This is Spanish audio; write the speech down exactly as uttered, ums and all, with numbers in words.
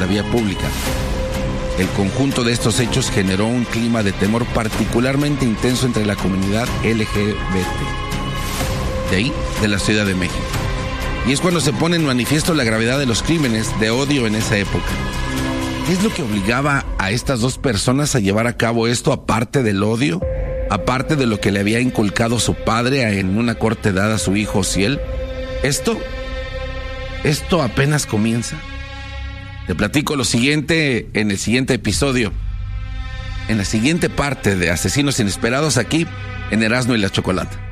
la vía pública. El conjunto de estos hechos generó un clima de temor particularmente intenso entre la comunidad L G B T, de ahí, de la Ciudad de México. Y es cuando se pone en manifiesto la gravedad de los crímenes de odio en esa época. ¿Qué es lo que obligaba a estas dos personas a llevar a cabo esto, aparte del odio? Aparte de lo que le había inculcado su padre en una corta edad a su hijo Ociel. Esto, esto apenas comienza. Te platico lo siguiente en el siguiente episodio, en la siguiente parte de Asesinos Inesperados, aquí en Erasmo y la Chocolata.